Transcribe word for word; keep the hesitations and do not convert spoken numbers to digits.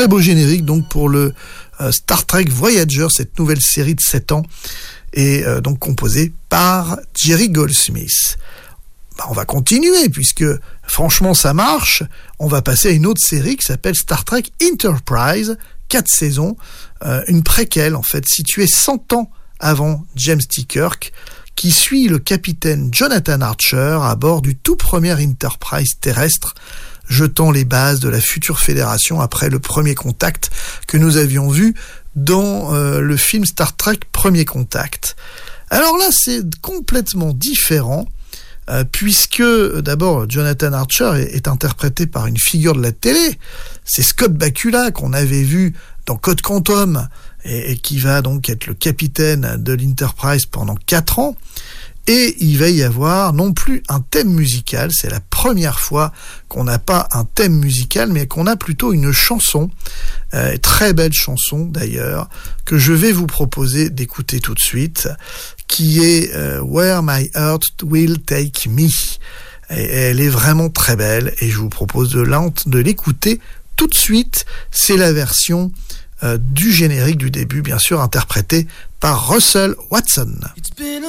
très beau générique donc pour le euh, Star Trek Voyager, cette nouvelle série de sept ans, et euh, donc composée par Jerry Goldsmith. Bah, on va continuer puisque franchement ça marche. On va passer à une autre série qui s'appelle Star Trek Enterprise, quatre saisons, euh, une préquelle en fait située cent ans avant James T. Kirk, qui suit le capitaine Jonathan Archer à bord du tout premier Enterprise terrestre, jetant les bases de la future fédération après le premier contact que nous avions vu dans euh, le film Star Trek Premier Contact. Alors là, c'est complètement différent, euh, puisque d'abord Jonathan Archer est, est interprété par une figure de la télé. C'est Scott Bakula qu'on avait vu dans Code Quantum et, et qui va donc être le capitaine de l'Enterprise pendant quatre ans. Et il va y avoir non plus un thème musical, c'est la première fois qu'on n'a pas un thème musical, mais qu'on a plutôt une chanson, euh, très belle chanson d'ailleurs, que je vais vous proposer d'écouter tout de suite, qui est euh, Where My Heart Will Take Me. Et elle est vraiment très belle, et je vous propose de, de l'écouter tout de suite. C'est la version euh, du générique du début, bien sûr, interprétée par Russell Watson.